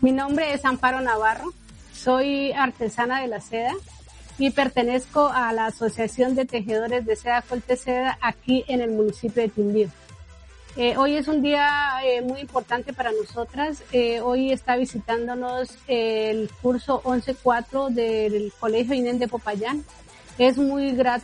Mi nombre es Amparo Navarro, soy artesana de la seda y pertenezco a la Asociación de Tejedores de Seda Colteseda aquí en el municipio de Quindío. Hoy es un día muy importante para nosotras. Hoy está visitándonos el curso 11-4 del Colegio INEN de Popayán. Es muy grato